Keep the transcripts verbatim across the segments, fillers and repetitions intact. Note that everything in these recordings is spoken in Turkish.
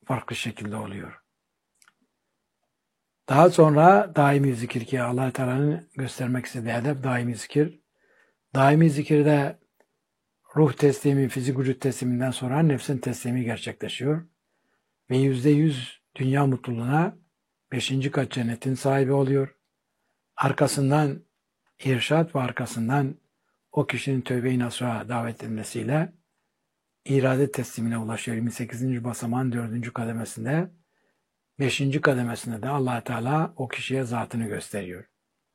farklı şekilde oluyor. Daha sonra daimi zikir ki Allah Teala'nın göstermek istediği hedef daimi zikir. Daimi zikirde ruh teslimi, fizik vücut tesliminden sonra nefsin teslimi gerçekleşiyor. Ve yüzde yüz dünya mutluluğuna beşinci kat cennetin sahibi oluyor. Arkasından irşad ve arkasından o kişinin tövbe-i nasuha davet edilmesiyle irade teslimine ulaşıyor. yirmi sekizinci basamağın dördüncü kademesinde, beşinci kademesinde de Allah Teala o kişiye zatını gösteriyor.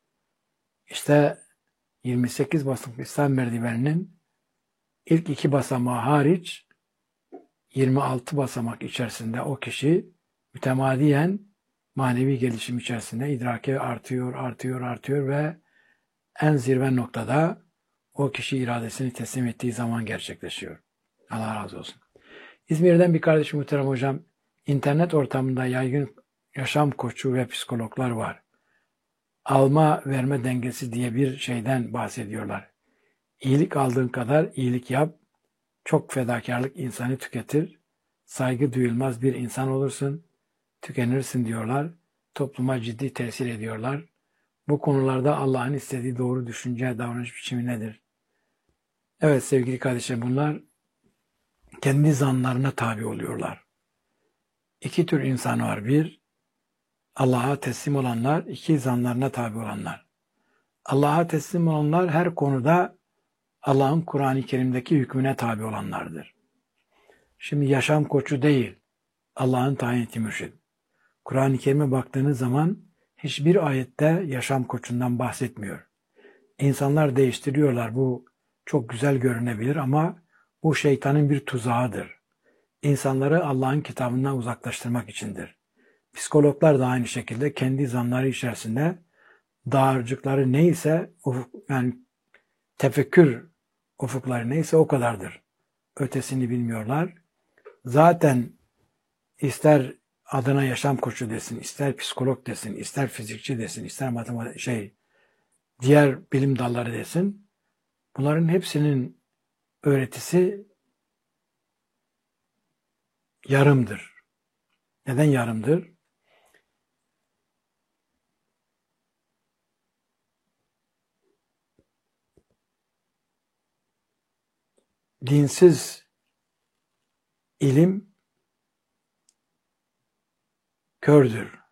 İşte yirmi sekiz basamak İslam merdiveninin ilk iki basamağı hariç yirmi altı basamak içerisinde o kişi mütemadiyen manevi gelişim içerisinde idraki artıyor, artıyor, artıyor ve en zirve noktada o kişi iradesini teslim ettiği zaman gerçekleşiyor. Allah razı olsun. İzmir'den bir kardeşim muhterem hocam, internet ortamında yaygın yaşam koçu ve psikologlar var. Alma verme dengesi diye bir şeyden bahsediyorlar. İyilik aldığın kadar iyilik yap, çok fedakarlık insanı tüketir, saygı duyulmaz bir insan olursun, tükenirsin diyorlar, topluma ciddi tesir ediyorlar. Bu konularda Allah'ın istediği doğru düşünce, davranış biçimi nedir? Evet sevgili kardeşlerim, bunlar kendi zanlarına tabi oluyorlar. İki tür insan var. Bir, Allah'a teslim olanlar, iki zanlarına tabi olanlar. Allah'a teslim olanlar her konuda Allah'ın Kur'an-ı Kerim'deki hükmüne tabi olanlardır. Şimdi yaşam koçu değil, Allah'ın tayin ettiği mürşid. Kur'an-ı Kerim'e baktığınız zaman hiçbir ayette yaşam koçundan bahsetmiyor. İnsanlar değiştiriyorlar. Bu çok güzel görünebilir ama bu şeytanın bir tuzağıdır. İnsanları Allah'ın kitabından uzaklaştırmak içindir. Psikologlar da aynı şekilde kendi zanları içerisinde dağarcıkları neyse, ufuk, yani tefekkür ufukları neyse o kadardır. Ötesini bilmiyorlar. Zaten ister adına yaşam koçu desin, ister psikolog desin, ister fizikçi desin, ister matematik şey, diğer bilim dalları desin. Bunların hepsinin öğretisi yarımdır. Neden yarımdır? Dinsiz ilim kördür.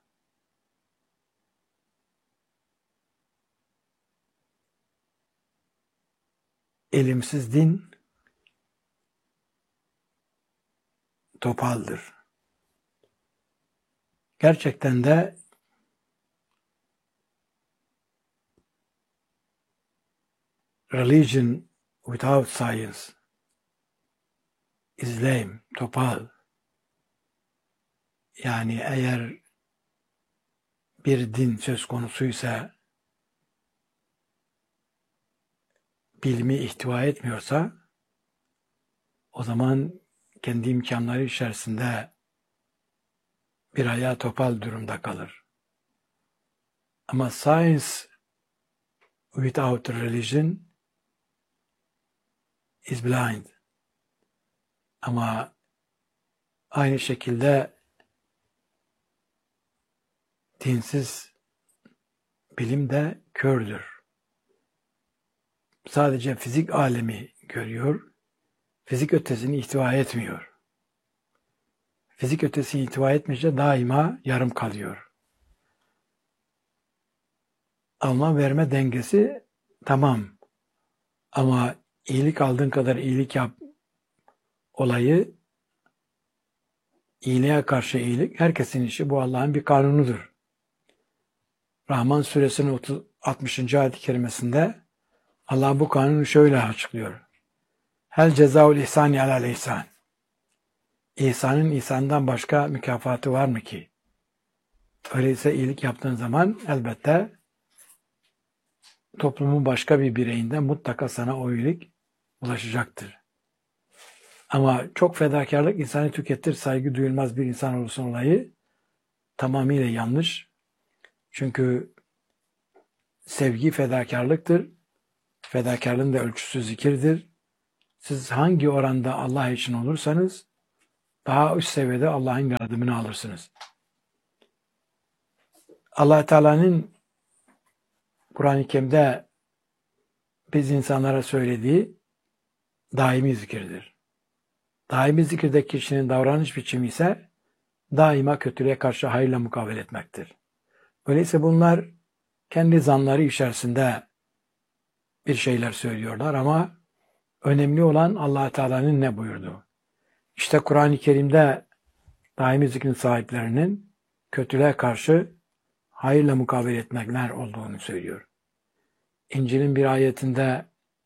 İlimsiz din topaldır. Gerçekten de religion without science is lame, topal. Yani eğer bir din söz konusuysa, bilimi ihtiva etmiyorsa, o zaman kendi imkanları içerisinde bir ayağı topal durumda kalır. Ama science without religion is blind. Ama aynı şekilde dinsiz bilim de kördür. Sadece fizik alemi görüyor, fizik ötesini ihtiva etmiyor. Fizik ötesini ihtiva etmeyince daima yarım kalıyor. Alma verme dengesi tamam. Ama iyilik aldığın kadar iyilik yap olayı, iyiliğe karşı iyilik herkesin işi, bu Allah'ın bir kanunudur. Rahman suresinin altmışıncı ayet-i kerimesinde Allah bu kanunu şöyle açıklıyor. Hel cezaul ihsani alel ihsan. İhsanın ihsandan başka mükafatı var mı ki? Öyleyse iyilik yaptığın zaman elbette toplumun başka bir bireyinde mutlaka sana o iyilik ulaşacaktır. Ama çok fedakarlık insanı tüketir, saygı duyulmaz bir insan olursun olayı tamamıyla yanlış. Çünkü sevgi fedakarlıktır. Fedakarlığın da ölçüsü zikirdir. Siz hangi oranda Allah için olursanız daha üst seviyede Allah'ın yardımını alırsınız. Allah Teala'nın Kur'an-ı Kerim'de biz insanlara söylediği daimi zikirdir. Daimi zikirde kişinin davranış biçimi ise daima kötülüğe karşı hayırla mukabele etmektir. Öyleyse bunlar kendi zanları içerisinde bir şeyler söylüyorlar ama önemli olan Allah Teala'nın ne buyurduğu. İşte Kur'an-ı Kerim'de daimi zikrin sahiplerinin kötülüğe karşı hayırla mukabele etmekler olduğunu söylüyor. İncil'in bir ayetinde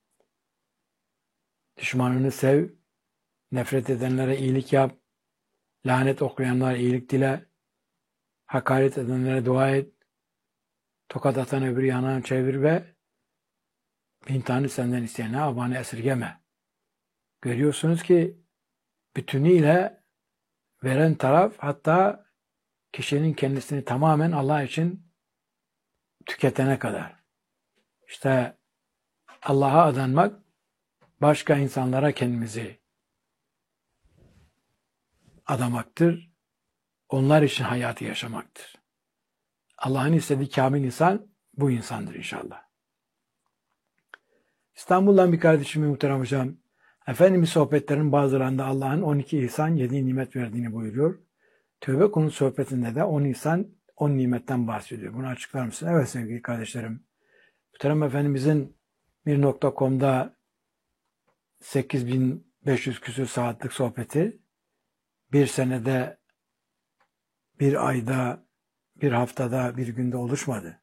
düşmanını sev, nefret edenlere iyilik yap, lanet okuyanlara iyilik dile, hakaret edenlere dua et, tokat atan öbür yanına çevir ve bin tane senden isteyene abane esirgeme. Görüyorsunuz ki bütünüyle veren taraf hatta kişinin kendisini tamamen Allah için tüketene kadar. İşte Allah'a adanmak, başka insanlara kendimizi adamaktır. Onlar için hayatı yaşamaktır. Allah'ın istediği kamil insan bu insandır inşallah. İstanbul'dan bir kardeşim muhterem hocam, Efendimiz sohbetlerin bazılarında Allah'ın on iki ihsan, yedi nimet verdiğini buyuruyor. Tövbe konusu sohbetinde de on ihsan, on nimetten bahsediyor. Bunu açıklar mısın? Evet sevgili kardeşlerim. Muhterem Efendimizin bir nokta com'da sekiz bin beş yüz küsur saatlik sohbeti bir senede, bir ayda, bir haftada, bir günde oluşmadı.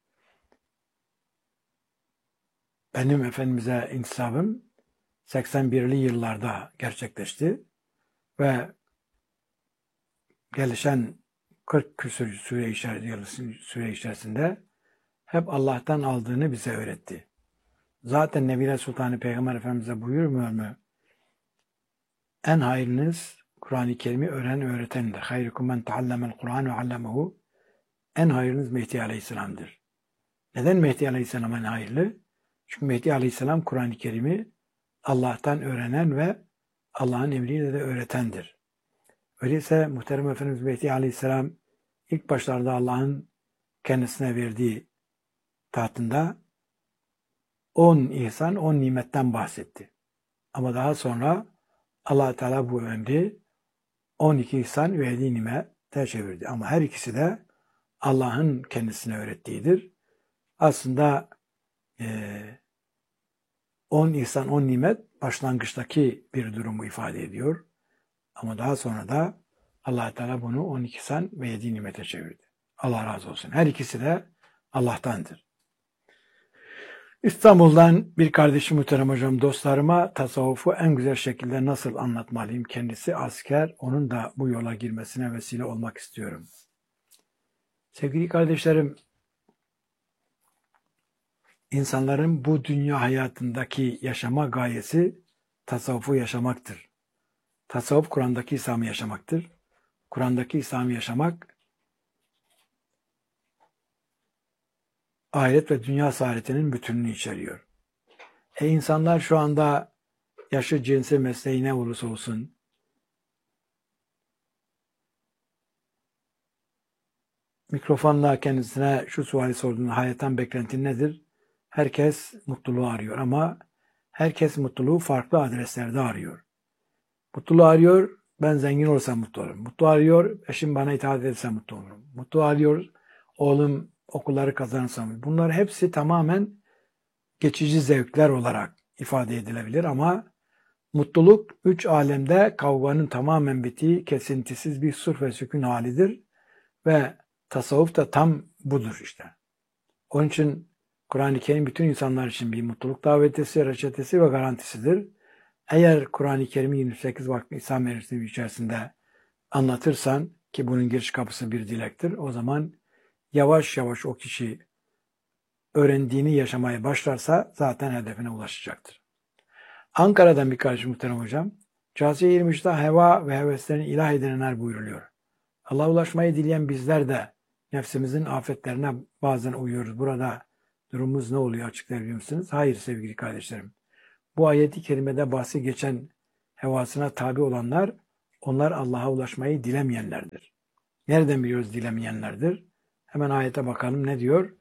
Benim Efendimiz'e intisabım seksen birli yıllarda gerçekleşti ve gelişen kırk küsur süre içerisinde, süre içerisinde hep Allah'tan aldığını bize öğretti. Zaten Nebiler Sultanı Peygamber Efendimiz'e buyurmuyor mu? En hayırınız Kur'an-ı Kerim'i öğrenen öğretendir. Hayrukum men teallemel Kur'an ve allemehu. En hayırınız Mehdi Aleyhisselam'dır. Neden Mehdi Aleyhisselam en hayırlı? Çünkü Mehdi Aleyhisselam Kur'an-ı Kerim'i Allah'tan öğrenen ve Allah'ın emriyle de öğretendir. Öyleyse muhterem Efendimiz Mehdi Aleyhisselam ilk başlarda Allah'ın kendisine verdiği tahtında on ihsan, on nimetten bahsetti. Ama daha sonra Allah Teala bu emri on iki ihsan ve yedi nimete çevirdi. Ama her ikisi de Allah'ın kendisine öğrettiğidir. Aslında e, on ihsan, on nimet başlangıçtaki bir durumu ifade ediyor. Ama daha sonra da Allah Teala bunu on iki ihsan ve yedi nimete çevirdi. Allah razı olsun. Her ikisi de Allah'tandır. İstanbul'dan bir kardeşim muhterem hocam, dostlarıma tasavvufu en güzel şekilde nasıl anlatmalıyım? Kendisi asker, onun da bu yola girmesine vesile olmak istiyorum. Sevgili kardeşlerim, insanların bu dünya hayatındaki yaşama gayesi tasavvufu yaşamaktır. Tasavvuf Kur'an'daki İslam'ı yaşamaktır. Kur'an'daki İslam'ı yaşamak ahiret ve dünya saadetinin bütününü içeriyor. E insanlar şu anda yaşı, cinsi, mesleği ne olursa olsun mikrofonla kendisine şu suali sorduğunda hayattan beklentin nedir? Herkes mutluluğu arıyor ama herkes mutluluğu farklı adreslerde arıyor. Mutluluğu arıyor, ben zengin olursam mutlu olurum. Mutlu arıyor, eşim bana itaat ederse mutlu olurum. Mutlu arıyor, oğlum okulları kazanırsam. Bunlar hepsi tamamen geçici zevkler olarak ifade edilebilir ama mutluluk üç alemde kavganın tamamen bittiği kesintisiz bir sulh ve sükun halidir ve tasavvuf da tam budur işte. Onun için Kur'an-ı Kerim bütün insanlar için bir mutluluk davetesi, reçetesi ve garantisidir. Eğer Kur'an-ı Kerim'i yirmi sekiz vakti İslam meclisi içerisinde anlatırsan ki bunun giriş kapısı bir dilektir, o zaman yavaş yavaş o kişi öğrendiğini yaşamaya başlarsa zaten hedefine ulaşacaktır. Ankara'dan bir kardeşim muhterem hocam, Câsiye yirmi üçte heva ve heveslerini ilah edinenler buyruluyor. Allah'a ulaşmayı dileyen bizler de nefsimizin afetlerine bazen uyuyoruz. Burada durumumuz ne oluyor açıklayabilir misiniz? Hayır sevgili kardeşlerim. Bu ayet-i kerimede bahsi geçen hevasına tabi olanlar Onlar Allah'a ulaşmayı dilemeyenlerdir. Nereden biliyoruz dilemeyenlerdir? Hemen ayete bakalım ne diyor?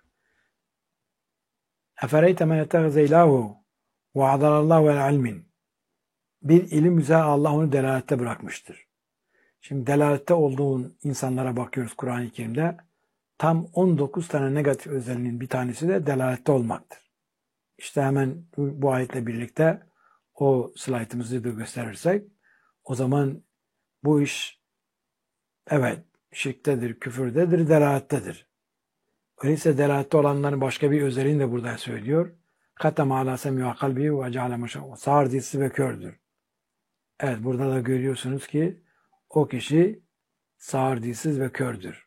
Efereyte men etteğize ilâhu ve adalallahu vel ilmin. Bir ilim üzere Allah onu delalette bırakmıştır. Şimdi delalette olduğun insanlara bakıyoruz Kur'an-ı Kerim'de. Tam on dokuz tane negatif özelliğinin bir tanesi de delalette olmaktır. İşte hemen bu, bu ayetle birlikte o slaytımızı da gösterirsek o zaman bu iş evet şirktedir, küfürdedir, delalettedir. Öyleyse delalette olanların başka bir özelliğini de burada söylüyor. Katama ala semi ve kalbi ve ceale maşa. Sağır dizisi ve kördür. Evet burada da görüyorsunuz ki o kişi sağır dilsiz ve kördür.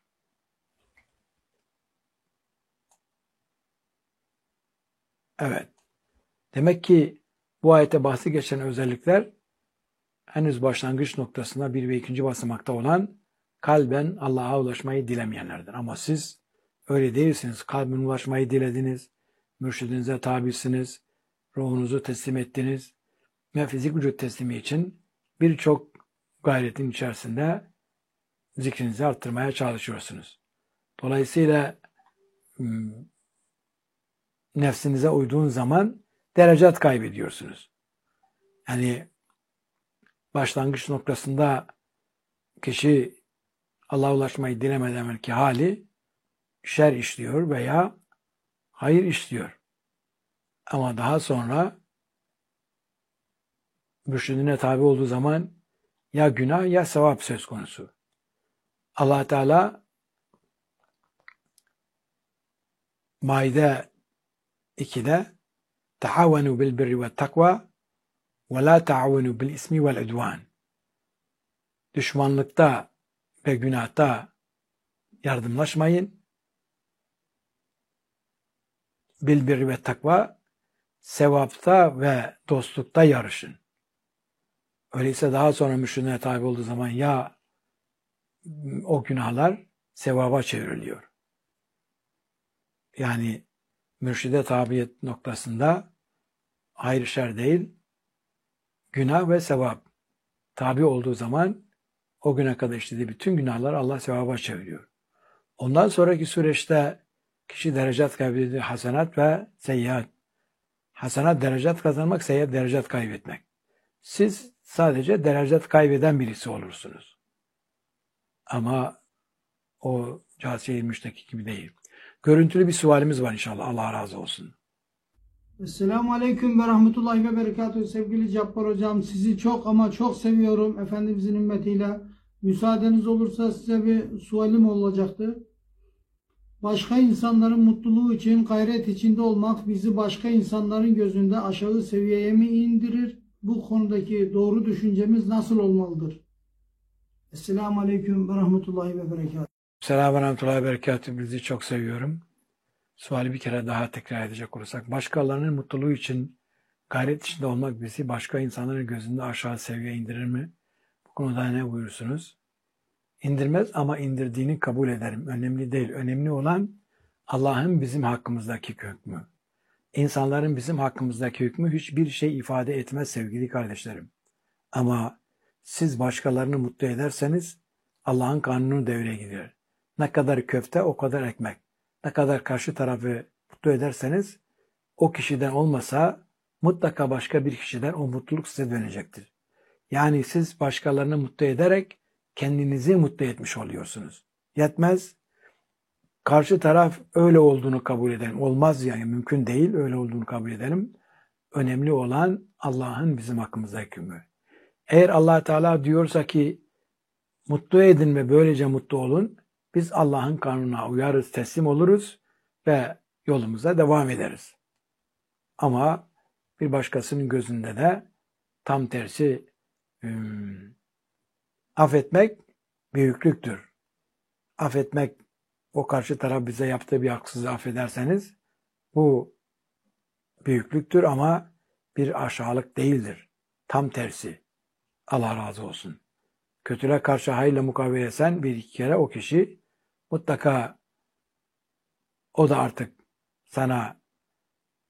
Evet. Demek ki bu ayete bahsi geçen özellikler henüz başlangıç noktasında bir ve ikinci basamakta olan kalben Allah'a ulaşmayı dilemeyenlerdir. Ama siz öyle değilsiniz. Kalben ulaşmayı dilediniz. Mürşidinize tabisiniz. Ruhunuzu teslim ettiniz. Ve fizik vücut teslimi için birçok gayretin içerisinde zikrinizi arttırmaya çalışıyorsunuz. Dolayısıyla nefsinize uyduğun zaman derecat kaybediyorsunuz. Yani başlangıç noktasında kişi Allah'a ulaşmayı dilemeden belki hali şer işliyor veya hayır işliyor. Ama daha sonra mürşidine tabi olduğu zaman ya günah ya sevap söz konusu. Allah Teala Maide ikide tahavenu bil birri ve takva ve la taavenu bil ismi vel udvan. Düşmanlıkta ve günahta yardımlaşmayın. Bil birri ve takva, sevapta ve dostlukta yarışın. Öyleyse daha sonra mürşidine tabi olduğu zaman ya o günahlar sevaba çevriliyor. Yani mürşide tabiyet noktasında hayır şer değil, günah ve sevap tabi olduğu zaman o güne kadar işlediği bütün günahlar Allah sevaba çeviriyor. Ondan sonraki süreçte kişi derecat kaybediyor. Hasenat ve seyyiat. Hasenat derecat kazanmak, seyyiat derecat kaybetmek. Siz sadece derecat kaybeden birisi olursunuz. Ama o Câsiye yirmi üçteki gibi değil. Görüntülü bir sualimiz var inşallah. Allah razı olsun. Esselamu Aleyküm ve Rahmetullahi ve Berekatuhu. Sevgili Cabbar Hocam, sizi çok ama çok seviyorum. Efendimizin ümmetiyle. Müsaadeniz olursa size bir sualim olacaktı. Başka insanların mutluluğu için gayret içinde olmak bizi başka insanların gözünde aşağı seviyeye mi indirir? Bu konudaki doğru düşüncemiz nasıl olmalıdır? Esselamu Aleyküm ve Rahmetullahi ve Berekatuhu. Selamun Aleyküm ve Berekatuhu. Bizi çok seviyorum. Suali bir kere daha tekrar edecek olursak, başkalarının mutluluğu için gayret içinde olmak bizi başka insanların gözünde aşağı seviyeye indirir mi? Bu konuda ne buyursunuz? İndirmez ama indirdiğini kabul ederim. Önemli değil. Önemli olan Allah'ın bizim hakkımızdaki hükmü. İnsanların bizim hakkımızdaki hükmü hiçbir şey ifade etmez sevgili kardeşlerim. Ama siz başkalarını mutlu ederseniz Allah'ın kanunu devreye girer. Ne kadar köfte o kadar ekmek. Ne kadar karşı tarafı mutlu ederseniz o kişiden olmasa mutlaka başka bir kişiden o mutluluk size dönecektir. Yani siz başkalarını mutlu ederek kendinizi mutlu etmiş oluyorsunuz. Yetmez. Karşı taraf öyle olduğunu kabul edelim. Olmaz yani mümkün değil öyle olduğunu kabul edelim. Önemli olan Allah'ın bizim hakkımızdaki hükmü. Eğer Allah Teala diyorsa ki mutlu edin ve böylece mutlu olun, biz Allah'ın kanununa uyarız, teslim oluruz ve yolumuza devam ederiz. Ama bir başkasının gözünde de tam tersi hmm, affetmek büyüklüktür. Affetmek, o karşı taraf bize yaptığı bir haksızlığı affederseniz bu büyüklüktür ama bir aşağılık değildir. Tam tersi. Allah razı olsun. Kötüle karşı hayırla mukabele etsen bir iki kere o kişi mutlaka o da artık sana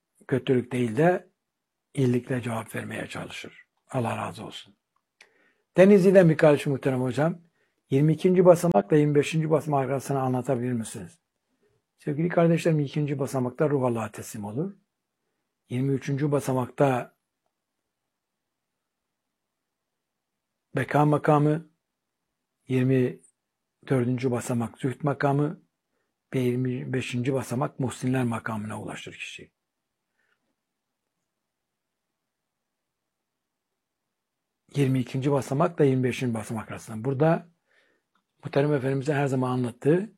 kötülük değil de iyilikle cevap vermeye çalışır. Allah razı olsun. Denizli'den bir kardeşim muhterem hocam. yirmi ikinci basamakla yirmi beşinci basamak arasını anlatabilir misiniz? Sevgili kardeşlerim, ikinci basamakta ruh Allah'a teslim olur. yirmi üçüncü basamakta beka makamı, yirmi dördüncü basamak zühd makamı ve yirmi beşinci basamak muhsinler makamına ulaşır kişi. yirmi ikinci basamakla yirmi beşinci basamak arasında. Burada Muhterem Efendimiz'in her zaman anlattığı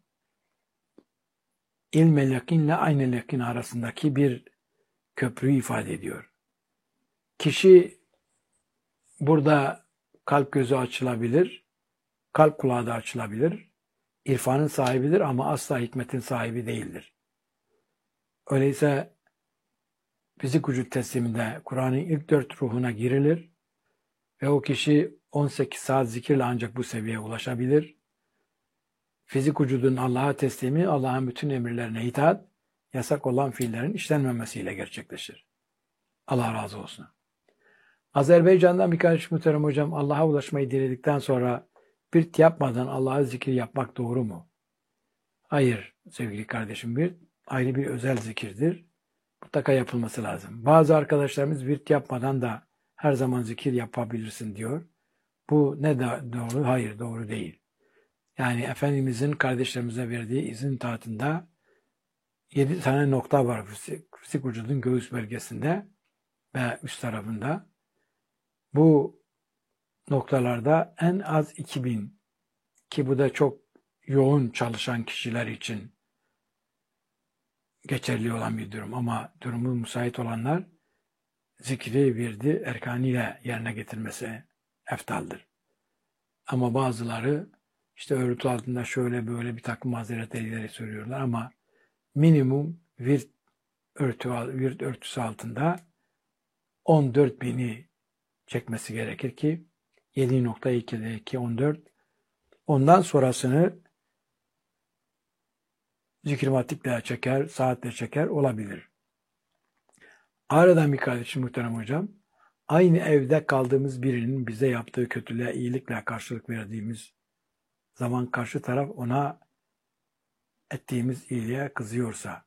ilm-el yakinle aynel yakin arasındaki bir köprüyü ifade ediyor. Kişi burada kalp gözü açılabilir, kalp kulağı da açılabilir, irfanın sahibidir ama asla hikmetin sahibi değildir. Öyleyse fizik vücut tesliminde Kur'an'ın ilk dört ruhuna girilir ve o kişi on sekiz saat zikirle ancak bu seviyeye ulaşabilir. Fizik vücudun Allah'a teslimi, Allah'ın bütün emirlerine itaat, yasak olan fiillerin işlenmemesiyle gerçekleşir. Allah razı olsun. Azerbaycan'dan birkaç muhterem hocam, Allah'a ulaşmayı diledikten sonra bir yapmadan Allah'a zikir yapmak doğru mu? Hayır sevgili kardeşim, bir ayrı bir özel zikirdir. Mutlaka yapılması lazım. Bazı arkadaşlarımız virt yapmadan da her zaman zikir yapabilirsin diyor. Bu ne de doğru? Hayır, doğru değil. Yani Efendimizin kardeşlerimize verdiği izin taatında yedi tane nokta var fizik, fizik vücudun göğüs bölgesinde ve üst tarafında. Bu noktalarda en az iki bin, ki bu da çok yoğun çalışan kişiler için geçerli olan bir durum, ama durumu müsait olanlar zikri virdi erkanıyla yerine getirmesi eftaldir. Ama bazıları işte örtü altında şöyle böyle bir takım mazeretleri söylüyorlar ama minimum virt, örtü, virt örtüsü altında on dört bini çekmesi gerekir ki yedi nokta ikideki on dört, ondan sonrasını zikirmatikle çeker, saatle çeker olabilir. Aradan bir kardeşim muhterem hocam, aynı evde kaldığımız birinin bize yaptığı kötülüğe iyilikle karşılık verdiğimiz zaman karşı taraf ona ettiğimiz iyiliğe kızıyorsa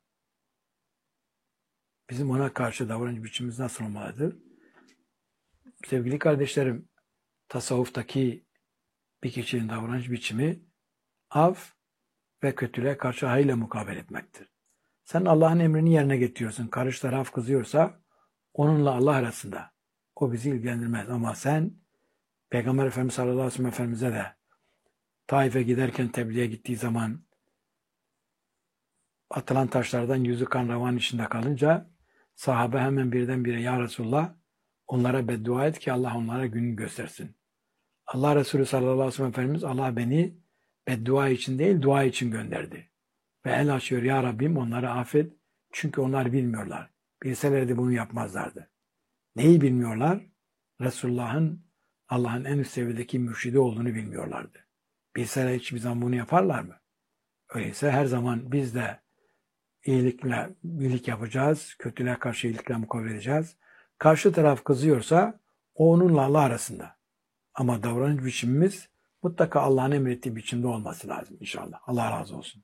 bizim ona karşı davranış biçimimiz nasıl olmalıdır? Sevgili kardeşlerim, tasavvuftaki bir kişinin davranış biçimi af ve kötülüğe karşı hayırla mukabele etmektir. Sen Allah'ın emrini yerine getiriyorsun. Karşı taraf kızıyorsa onunla Allah arasında. O bizi ilgilendirmez. Ama sen Peygamber Efendimiz sallallahu aleyhi ve sellem Efendimiz'e de Taif'e giderken tebliğe gittiği zaman atılan taşlardan yüzü kan revan içinde kalınca sahabe hemen birdenbire ya Resulullah onlara beddua et ki Allah onlara gününü göstersin. Allah Resulü sallallahu aleyhi ve sellem Efendimiz Allah beni beddua için değil dua için gönderdi. Ve el açıyor ya Rabbim onları affet çünkü onlar bilmiyorlar. Bilselerdi bunu yapmazlardı. Neyi bilmiyorlar? Resulullah'ın Allah'ın en üst seviyedeki mürşidi olduğunu bilmiyorlardı. Bilseler hiçbir zaman bunu yaparlar mı? Öyleyse her zaman biz de iyilikle iyilik yapacağız, kötülüğe karşı iyilikle mukabele edeceğiz. Karşı taraf kızıyorsa o onunla Allah arasında. Ama davranış biçimimiz mutlaka Allah'ın emrettiği biçimde olması lazım inşallah. Allah razı olsun.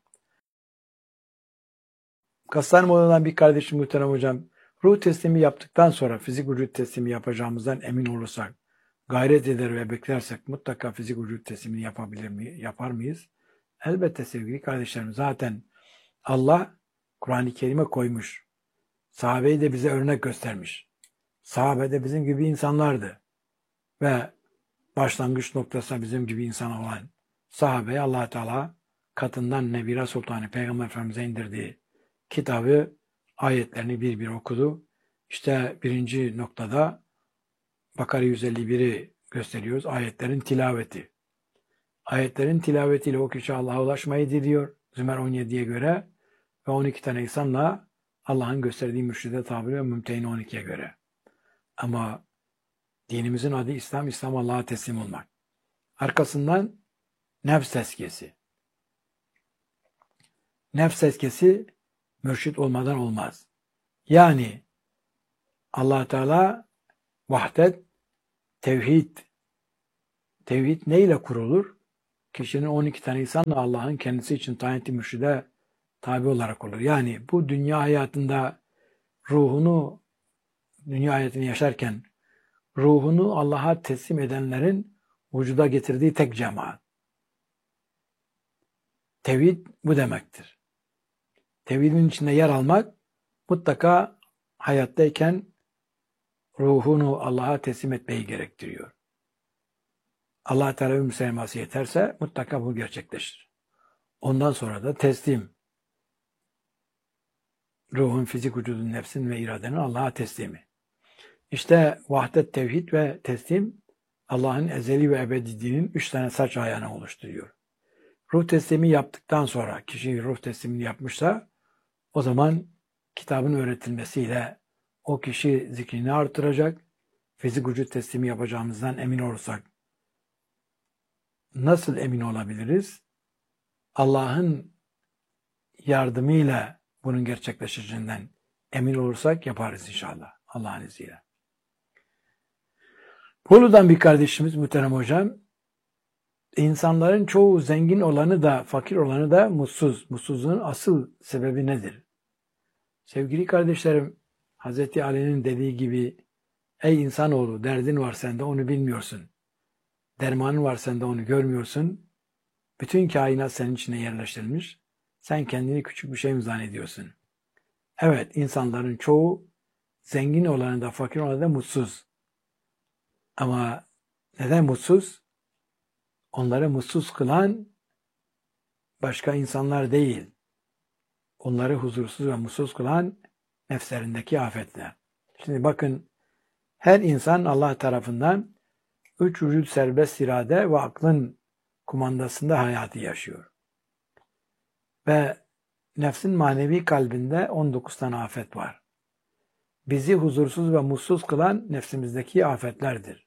Kastamonu'dan bir kardeşim muhterem hocam, ruh teslimi yaptıktan sonra fizik vücut teslimi yapacağımızdan emin olursak, gayret eder ve beklersek mutlaka fizik vücut teslimini yapabilir mi, yapar mıyız? Elbette sevgili kardeşlerim, zaten Allah Kur'an-ı Kerim'e koymuş. Sahabeyi de bize örnek göstermiş. Sahabe de bizim gibi insanlardı. Ve başlangıç noktasında bizim gibi insan olan sahabeye Allah Teala katından Nebira Sultanı Peygamber Efendimiz'e indirdiği kitabı, ayetlerini bir bir okudu. İşte birinci noktada Bakara yüz elli biri gösteriyoruz. Ayetlerin tilaveti. Ayetlerin tilavetiyle o kişi Allah'a ulaşmayı diliyor. Zümer on yediye göre ve on iki tane insanla Allah'ın gösterdiği mürşide tabi ve Mümtehine on ikiye göre. Ama dinimizin adı İslam, İslam Allah'a teslim olmak. Arkasından nefs tezkiyesi. Nefs tezkiyesi mürşit olmadan olmaz. Yani Allah Teala vahdet, tevhid Tevhid neyle kurulur? Kişinin on iki tane insanla Allah'ın kendisi için tayin ettiği mürşide tabi olarak olur. Yani bu dünya hayatında ruhunu, dünya hayatını yaşarken ruhunu Allah'a teslim edenlerin vücuda getirdiği tek cemaat. Tevhid bu demektir. Tevhidin içinde yer almak mutlaka hayattayken ruhunu Allah'a teslim etmeyi gerektiriyor. Allah Teala müselması yeterse mutlaka bu gerçekleşir. Ondan sonra da teslim. Ruhun, fizik vücudun, nefsin ve iradenin Allah'a teslimi. İşte vahdet, tevhid ve teslim Allah'ın ezeli ve ebedi dininin üç tane saç ayağını oluşturuyor. Ruh teslimi yaptıktan sonra, kişi ruh teslimini yapmışsa, o zaman kitabın öğretilmesiyle o kişi zikrini artıracak, fizik vücut teslimi yapacağımızdan emin olursak, nasıl emin olabiliriz? Allah'ın yardımıyla bunun gerçekleşeceğinden emin olursak yaparız inşallah. Allah'ın izniyle. Bolu'dan bir kardeşimiz muhterem hocam, insanların çoğu zengin olanı da fakir olanı da mutsuz. Mutsuzluğun asıl sebebi nedir? Sevgili kardeşlerim, Hazreti Ali'nin dediği gibi, ey insanoğlu derdin var sende onu bilmiyorsun. Dermanın var sende onu görmüyorsun. Bütün kainat senin içine yerleştirilmiş. Sen kendini küçük bir şey mi zannediyorsun? Evet, insanların çoğu zengin olanı da fakir olanı da mutsuz. Ama neden mutsuz? Onları mutsuz kılan başka insanlar değil. Onları huzursuz ve mutsuz kılan nefslerindeki afetler. Şimdi bakın, her insan Allah tarafından üç vücut serbest irade ve aklın kumandasında hayatı yaşıyor. Ve nefsin manevi kalbinde on dokuz tane afet var. Bizi huzursuz ve mutsuz kılan nefsimizdeki afetlerdir.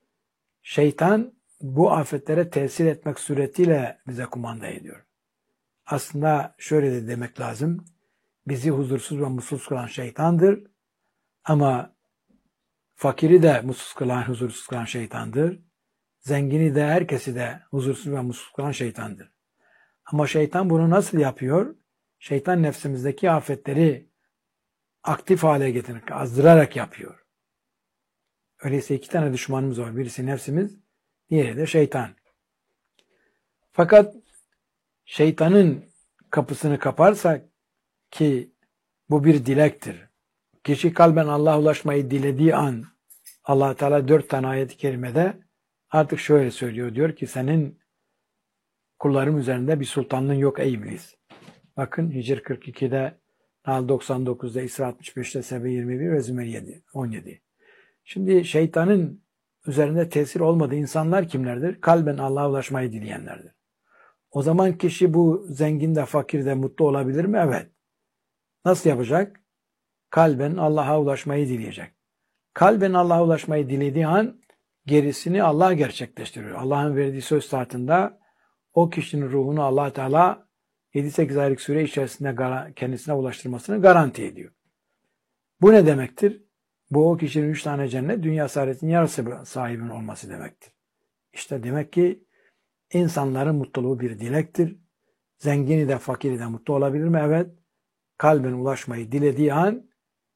Şeytan bu afetlere tesir etmek suretiyle bize kumanda ediyor. Aslında şöyle de demek lazım. Bizi huzursuz ve mutsuz kılan şeytandır. Ama fakiri de mutsuz kılan, huzursuz kılan şeytandır. Zengini de, herkesi de huzursuz ve mutsuz kılan şeytandır. Ama şeytan bunu nasıl yapıyor? Şeytan nefsimizdeki afetleri aktif hale getirerek, azdırarak yapıyor. Öyleyse iki tane düşmanımız var. Birisi nefsimiz, diğeri de şeytan. Fakat şeytanın kapısını kaparsak, ki bu bir dilektir. Kişi kalben Allah'a ulaşmayı dilediği an, Allah Teala dört tane ayet-i kerimede artık şöyle söylüyor. Diyor ki, senin kullarım üzerinde bir sultanlığın yok ey iblis. Bakın Hicr kırk ikide, Nahl doksan dokuzda, İsra altmış beşte, Sebe yirmi bir ve Zümer yedi, on yedi. Şimdi şeytanın üzerinde tesir olmadığı insanlar kimlerdir? Kalben Allah'a ulaşmayı dileyenlerdir. O zaman kişi bu zengin de fakir de mutlu olabilir mi? Evet. Nasıl yapacak? Kalben Allah'a ulaşmayı dileyecek. Kalben Allah'a ulaşmayı dilediği an gerisini Allah gerçekleştiriyor. Allah'ın verdiği söz saatinde o kişinin ruhunu Allah Teala yedi sekiz aylık süre içerisinde kendisine ulaştırmasını garanti ediyor. Bu ne demektir? Bu o kişinin üç tane cennet, dünya saadetinin yarısı sahibinin olması demektir. İşte demek ki insanların mutluluğu bir dilektir. Zengini de fakiri de mutlu olabilir mi? Evet. Kalben ulaşmayı dilediği an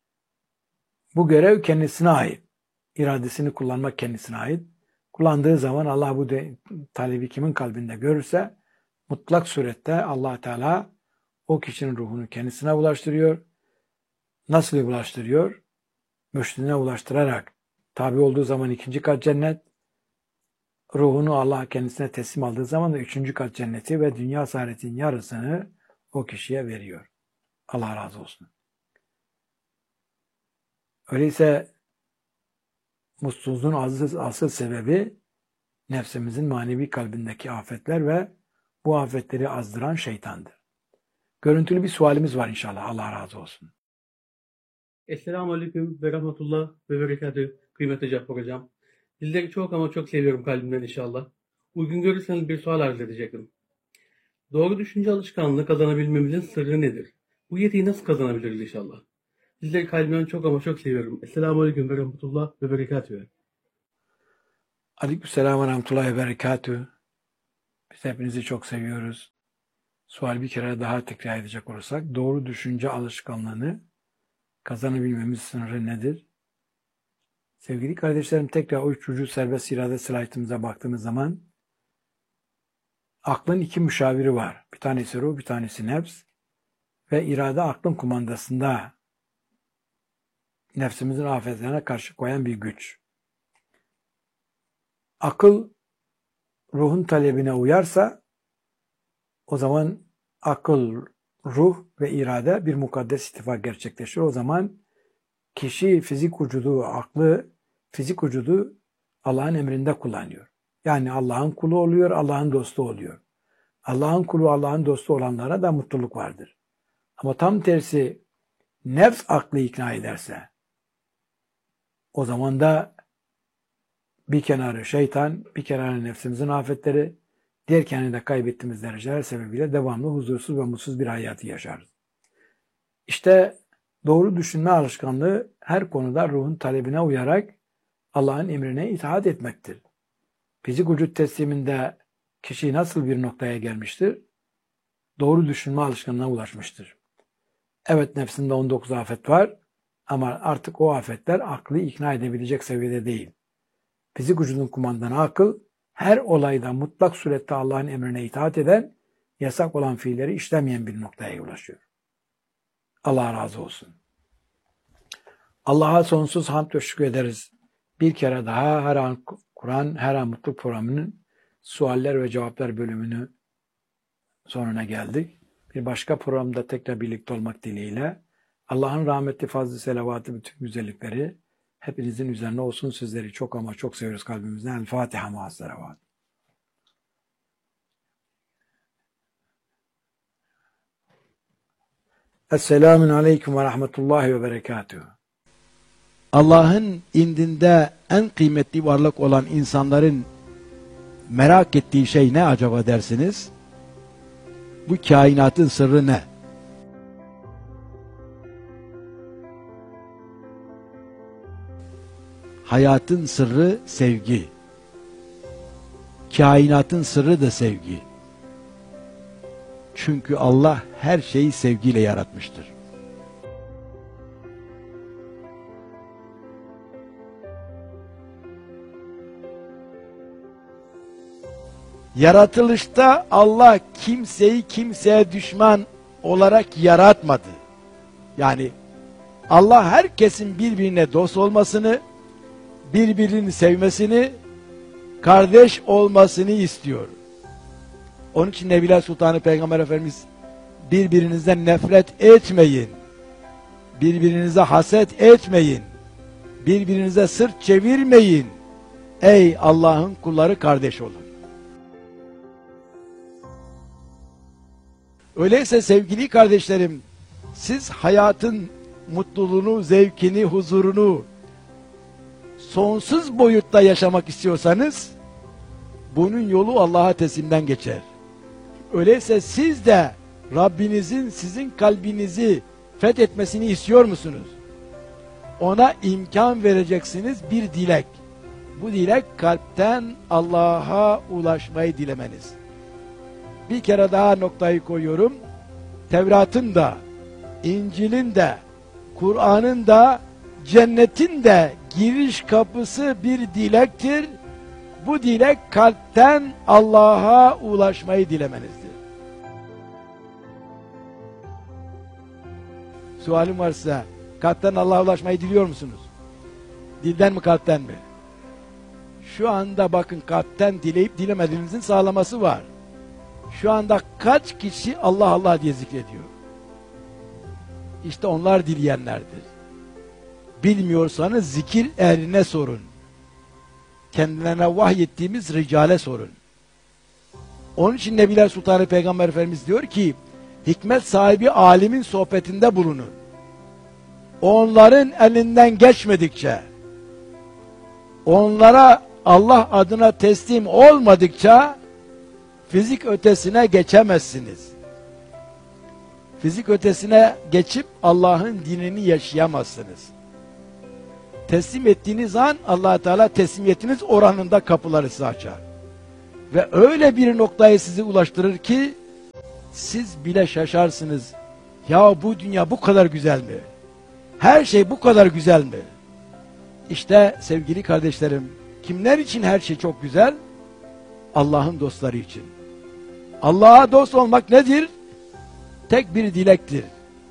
bu görev kendisine ait. İradesini kullanmak kendisine ait. Kullandığı zaman Allah bu de, talebi kimin kalbinde görürse mutlak surette Allah Teala o kişinin ruhunu kendisine ulaştırıyor. Nasıl ulaştırıyor? Mürşidine ulaştırarak. Tabi olduğu zaman ikinci kat cennet, ruhunu Allah kendisine teslim aldığı zaman da üçüncü kat cenneti ve dünya saadetinin yarısını o kişiye veriyor. Allah razı olsun. Öyleyse mutsuzluğun asıl, asıl sebebi nefsimizin manevi kalbindeki afetler ve bu afetleri azdıran şeytandır. Görüntülü bir sualimiz var inşallah. Allah razı olsun. Esselamu Aleyküm ve Rahmetullah ve Berekatü kıymetli Cappar Hocam. Sizleri çok ama çok seviyorum kalbimden inşallah. Uygun görürseniz bir sual arz edecektim. Doğru düşünce alışkanlığı kazanabilmemizin sırrı nedir? Bu yetiyi nasıl kazanabiliriz inşallah? Sizleri kalbimden çok ama çok seviyorum. Esselamu Aleyküm ve Rahmetullah ve Berekatü. Aleykümselam ve rahmetullahi ve berekatühü. Biz hepinizi çok seviyoruz. Sual bir kere daha tekrar edecek olursak, doğru düşünce alışkanlığını kazanabilmemiz sınırı nedir? Sevgili kardeşlerim, tekrar o üçüncü serbest irade slaytımıza baktığımız zaman aklın iki müşaviri var. Bir tanesi ruh, bir tanesi nefs. Ve irade aklın kumandasında, nefsimizin afetlerine karşı koyan bir güç. Akıl ruhun talebine uyarsa, o zaman akıl, ruh ve irade bir mukaddes ittifak gerçekleşir. O zaman kişi fizik vücudu, aklı, fizik vücudu Allah'ın emrinde kullanıyor. Yani Allah'ın kulu oluyor, Allah'ın dostu oluyor. Allah'ın kulu, Allah'ın dostu olanlara da mutluluk vardır. Ama tam tersi nefs aklı ikna ederse, o zaman da bir kenarı şeytan, bir kenarı nefsimizin afetleri, diğer kenarında kaybettiğimiz dereceler sebebiyle devamlı huzursuz ve mutsuz bir hayatı yaşarız. İşte doğru düşünme alışkanlığı her konuda ruhun talebine uyarak Allah'ın emrine itaat etmektir. Fizik vücut tesliminde kişi nasıl bir noktaya gelmiştir? Doğru düşünme alışkanlığına ulaşmıştır. Evet, nefsinde on dokuz afet var ama artık o afetler aklı ikna edebilecek seviyede değil. Fizik vücudun kumandanı akıl, her olayda mutlak surette Allah'ın emrine itaat eden, yasak olan fiilleri işlemeyen bir noktaya ulaşıyor. Allah razı olsun. Allah'a sonsuz hamd ve şükür ederiz. Bir kere daha her an Kur'an, her an mutluluk programının sualler ve cevaplar bölümünü sonuna geldik. Bir başka programda tekrar birlikte olmak dileğiyle Allah'ın rahmeti, fazlı, selavatı, bütün güzellikleri hepinizin üzerine olsun. Sizleri çok ama çok seviyoruz kalbimizden. El Fatiha ma'as selavat. Esselamun aleyküm ve rahmetullahi ve berekatühü. Allah'ın indinde en kıymetli varlık olan insanların merak ettiği şey ne acaba dersiniz? Bu kainatın sırrı ne? Hayatın sırrı sevgi. Kainatın sırrı da sevgi. Çünkü Allah her şeyi sevgiyle yaratmıştır. Yaratılışta Allah kimseyi kimseye düşman olarak yaratmadı. Yani Allah herkesin birbirine dost olmasını, birbirini sevmesini, kardeş olmasını istiyor. Onun için Nebiler Sultanı Peygamber Efendimiz birbirinizden nefret etmeyin, birbirinize haset etmeyin, birbirinize sırt çevirmeyin. Ey Allah'ın kulları, kardeş olun. Öyleyse sevgili kardeşlerim, siz hayatın mutluluğunu, zevkini, huzurunu sonsuz boyutta yaşamak istiyorsanız, bunun yolu Allah'a teslimden geçer. Öyleyse siz de Rabbinizin sizin kalbinizi fethetmesini istiyor musunuz? Ona imkan vereceksiniz bir dilek. Bu dilek kalpten Allah'a ulaşmayı dilemeniz. Bir kere daha noktayı koyuyorum. Tevrat'ın da, İncil'in de, Kur'an'ın da, cennetin de giriş kapısı bir dilektir. Bu dilek kalpten Allah'a ulaşmayı dilemenizdir. Sualim varsa, kalpten Allah'a ulaşmayı diliyor musunuz? Dilden mi, kalpten mi? Şu anda bakın, kalpten dileyip dilemediğinizin sağlaması var. Şu anda kaç kişi Allah Allah diye zikrediyor? İşte onlar dileyenlerdir. Bilmiyorsanız zikir ehline sorun. Kendilerine vahyettiğimiz ricale sorun. Onun için Nebiler Sultanı Peygamber Efendimiz diyor ki, hikmet sahibi alimin sohbetinde bulunun. Onların elinden geçmedikçe, onlara Allah adına teslim olmadıkça fizik ötesine geçemezsiniz. Fizik ötesine geçip Allah'ın dinini yaşayamazsınız. teslim ettiğiniz an Allah Teala teslimiyetiniz oranında kapıları size açar. Ve öyle bir noktaya sizi ulaştırır ki siz bile şaşarsınız. Ya bu dünya bu kadar güzel mi? Her şey bu kadar güzel mi? İşte sevgili kardeşlerim, kimler için her şey çok güzel? Allah'ın dostları için. Allah'a dost olmak nedir? Tek bir dilektir.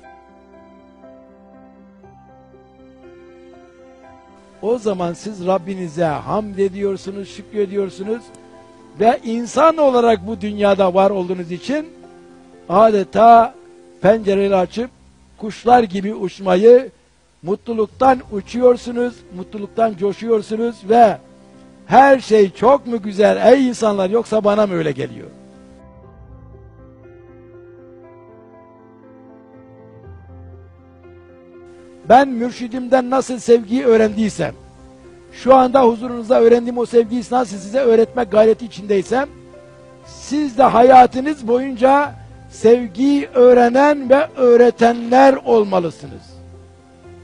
O zaman siz Rabbinize hamd ediyorsunuz, şükrediyorsunuz ve insan olarak bu dünyada var olduğunuz için adeta pencereleri açıp kuşlar gibi uçmayı, mutluluktan uçuyorsunuz, mutluluktan coşuyorsunuz ve her şey çok mu güzel ey insanlar, yoksa bana mı öyle geliyor? Ben mürşidimden nasıl sevgiyi öğrendiysem, şu anda huzurunuzda öğrendiğim o sevgiyi nasıl size öğretmek gayreti içindeysem, siz de hayatınız boyunca sevgiyi öğrenen ve öğretenler olmalısınız.